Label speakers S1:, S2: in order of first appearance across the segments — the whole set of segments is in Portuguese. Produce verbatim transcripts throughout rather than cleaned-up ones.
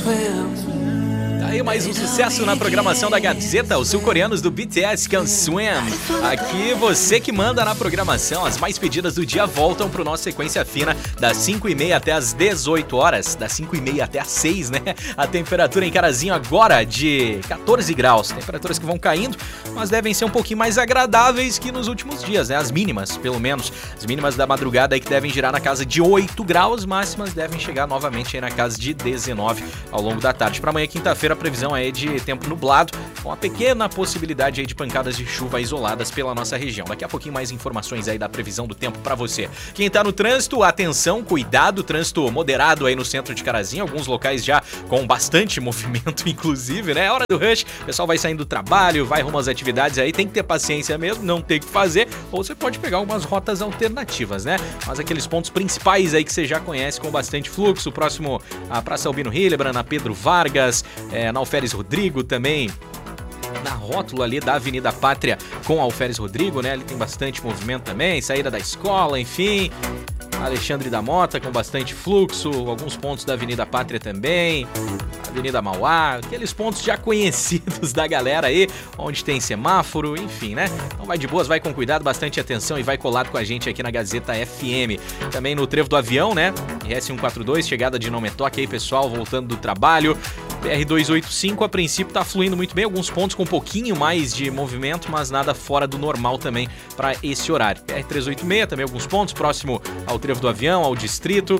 S1: Aí mais um sucesso na programação da Gazeta, os sul-coreanos do B T S Can Swim. Aqui você que manda na programação, as mais pedidas do dia voltam pro nosso Sequência Fina das cinco e meia até as dezoito horas, das cinco e meia até as seis, né? A temperatura em Carazinho agora de catorze graus, temperaturas que vão caindo, mas devem ser um pouquinho mais agradáveis que nos últimos dias, né? As mínimas, pelo menos, as mínimas da madrugada aí que devem girar na casa de oito graus, máximas devem chegar novamente aí na casa de dezenove ao longo da tarde. Para amanhã, quinta-feira, a previsão é de tempo nublado, com uma pequena possibilidade aí de pancadas de chuva isoladas pela nossa região. Daqui a pouquinho mais informações aí da previsão do tempo para você. Quem tá no trânsito, atenção, cuidado, trânsito moderado aí no centro de Carazinho, alguns locais já com bastante movimento, inclusive, né? É hora do rush, o pessoal vai saindo do trabalho, vai rumo às atividades aí, tem que ter paciência mesmo, não tem o que fazer, ou você pode pegar algumas rotas alternativas, né? Mas aqueles pontos principais aí que você já conhece com bastante fluxo, próximo à Praça Albino Hildebrand, na Pedro Vargas, é, na Alferes Rodrigo também, na rótula ali da Avenida Pátria com a Alferes Rodrigo, né? Ali tem bastante movimento também, saída da escola, enfim. Alexandre da Mota com bastante fluxo, alguns pontos da Avenida Pátria também, Avenida Mauá, aqueles pontos já conhecidos da galera aí, onde tem semáforo, enfim, né? Então vai de boas, vai com cuidado, bastante atenção e vai colado com a gente aqui na Gazeta F M. Também no Trevo do Avião, né? R S cento e quarenta e dois, chegada de Não Me Toque aí, pessoal, voltando do trabalho. B R duzentos e oitenta e cinco, a princípio, tá fluindo muito bem, alguns pontos com um pouquinho mais de movimento, mas nada fora do normal também para esse horário. B R trezentos e oitenta e seis, também alguns pontos, próximo ao Trevo do Avião, ao Distrito.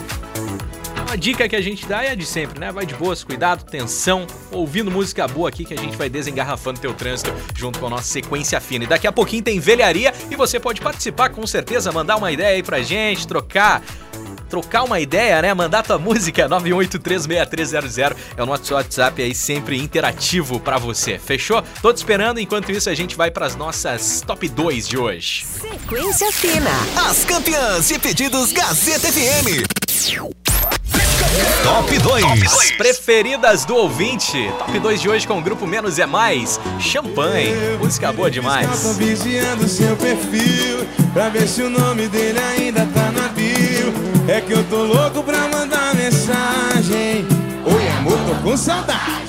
S1: Uma dica que a gente dá é a de sempre, né? Vai de boas, cuidado, atenção, ouvindo música boa aqui que a gente vai desengarrafando teu trânsito junto com a nossa Sequência Fina. E daqui a pouquinho tem velharia e você pode participar com certeza, mandar uma ideia aí pra gente, trocar... Trocar uma ideia, né? Mandar tua música, nove oito três seis três zero zero é o nosso WhatsApp aí, sempre interativo pra você. Fechou? Tô te esperando, enquanto isso a gente vai pras nossas top dois de hoje.
S2: Sequência Fina.
S3: As campeãs de pedidos Gazeta F M. Top dois.
S1: Preferidas do ouvinte. Top dois de hoje com o grupo Menos é Mais. Champanhe. Música boa demais.
S4: Tô vigiando seu perfil pra ver se o nome dele ainda tá na bio. É que eu tô louco pra mandar mensagem. Oi amor, tô com saudade.